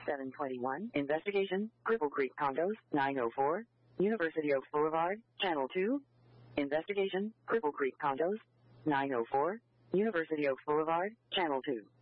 721. Investigation, Cripple Creek Condos, 904. University Oaks Boulevard, Channel 2. Investigation, Cripple Creek Condos, 904. University Oaks Boulevard, Channel 2.